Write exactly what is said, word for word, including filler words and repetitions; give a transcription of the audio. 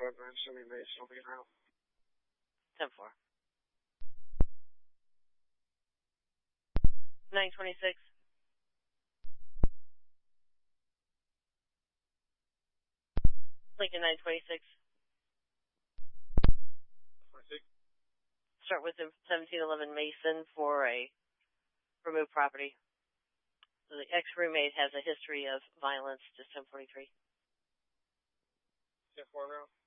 five nine seventy Mason will be en route. ten four. nine twenty-six. Lincoln nine twenty-six. twenty-six. Start with the seventeen eleven Mason for a removed property. The ex-roommate has a history of violence to ten forty-three. ten four en route.